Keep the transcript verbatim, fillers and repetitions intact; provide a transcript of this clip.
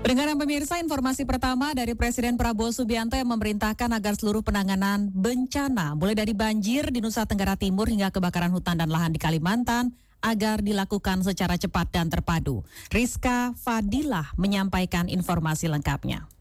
Pendengar pemirsa, informasi pertama dari Presiden Prabowo Subianto yang memerintahkan agar seluruh penanganan bencana, mulai dari banjir di Nusa Tenggara Timur hingga kebakaran hutan dan lahan di Kalimantan, agar dilakukan secara cepat dan terpadu. Rizka Fadilah menyampaikan informasi lengkapnya.